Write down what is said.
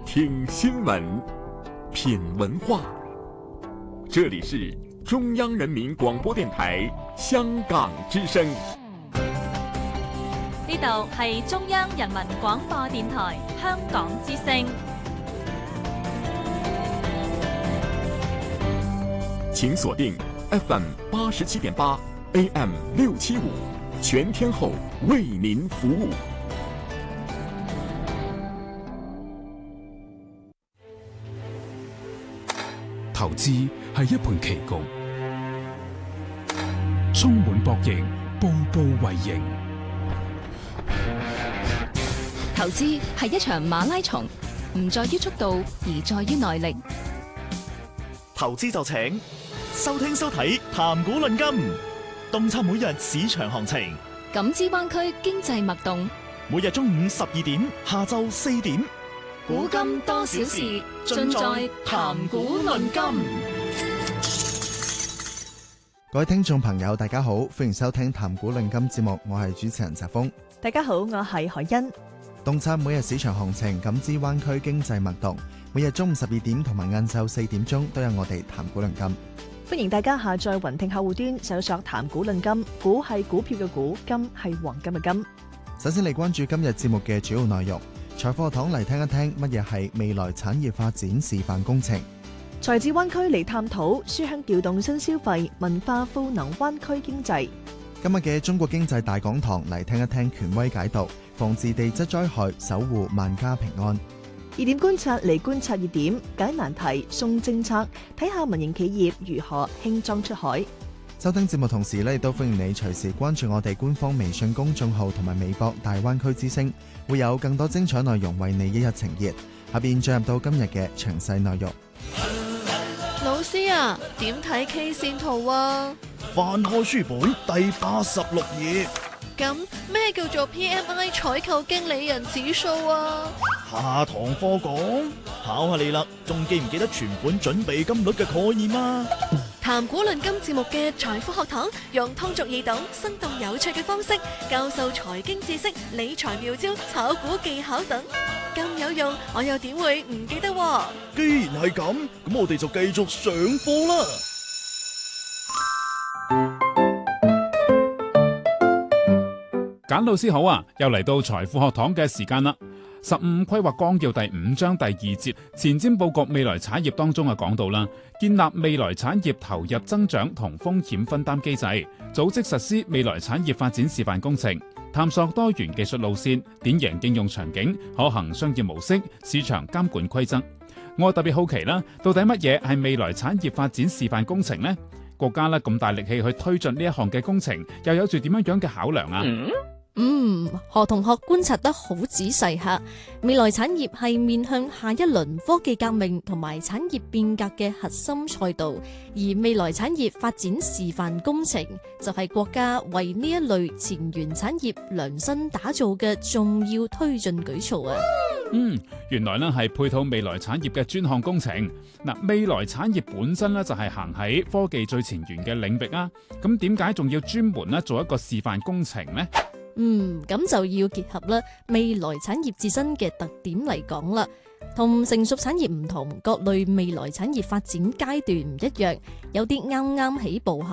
聽新聞，品文化。這裡是中央人民廣播電台香港之聲。 呢度係中央人民廣播電台香港之聲。 請鎖定 FM 87.8 AM 675，全天候為您服務。 投資係一盤棋局，充滿博弈，步步為營。 投資係一場馬拉松，唔在於速度，而在於耐力。 投資就請收聽收睇談股論金，洞察每日市場行情， 感知灣區經濟脈動。 每日中午12點，下晝4點， 古今多少事，盡在談股論金。 各位聽眾朋友大家好，歡迎收聽談股論金節目，我係主持人澤峰。 大家好，我係海欣。 洞察每日市場行情，感知灣區經濟脈動，每日中午12點同埋晏晝4點鐘都有我哋談股論金。 歡迎大家下載雲聽客戶端搜索談股論金，股係股票嘅股，金係黃金嘅金。 首先嚟關注今日節目嘅主要內容，財富學堂嚟聽一聽乜嘢係未來產業發展示範工程。 財智灣區嚟探討書香調動新消費，文化賦能灣區經濟。 今日嘅中國經濟大講堂嚟聽一聽權威解讀，防治地質災害，守護萬家平安。 熱點觀察嚟觀察熱點，解難題，送政策，睇下民營企業如何輕裝出海。 收聽節目同時亦都歡迎你隨時關注我哋官方微信公眾號同埋微博大灣區之聲，會有更多精彩內容為你一日呈現。下邊進入到今日嘅詳細內容。 老師啊，點睇 K 線圖啊？ 翻開書本第86頁。 咁咩叫做 PMI 採購經理人指數啊？ 下堂課講，考下你啦，仲記唔記得存款準備金率嘅概念啊？ 談股論金節目嘅財富學堂，用通俗易懂、生動有趣嘅方式教授財經知識、理財妙招、炒股技巧等，咁有用，我又點會唔記得？ 既然係咁，咁我哋就繼續上課啦。 簡老師好啊，又嚟到財富學堂嘅時間啦。15規劃綱要第5章第2節前瞻佈局未來產業當中講到啦，建立未來產業投入增長同風險分擔機制，組織實施未來產業發展示範工程，探索多元技術路線、典型應用場景、可行商業模式、市場監管規則。我特別好奇啦，到底乜嘢係未來產業發展示範工程呢？國家咁大力氣去推進呢一項嘅工程，又有住點樣嘅考量啊？ 何同學觀察得好仔細下，未來產業係面向下一輪科技革命同埋產業變革嘅核心賽道，而未來產業發展示範工程就係國家為呢一類前沿產業量身打造嘅重要推進舉措啊！ 原來呢係配套未來產業嘅專項工程。未來產業本身呢就係行喺科技最前沿嘅領域啊，咁點解仲要專門呢做一個示範工程呢？ 咁就要結合啦未來產業自身嘅特點嚟講啦，同成熟產業唔同，各類未來產業發展階段唔一樣，有啲啱啱起步下。